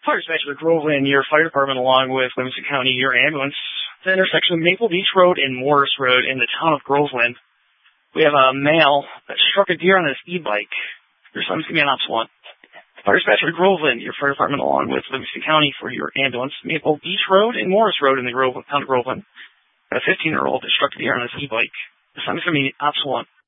Fire dispatch of Groveland, your fire department, along with Livingston County, your ambulance. The intersection of Maple Beach Road and Morris Road in the town of Groveland. We have a male that struck a deer on his e-bike. Your son's going to be an Ops 1. Fire dispatch of Groveland, your fire department, along with Livingston County, for your ambulance. Maple Beach Road and Morris Road in the town of Groveland. A 15-year-old that struck a deer on his e-bike. Your son's going to be Ops 1.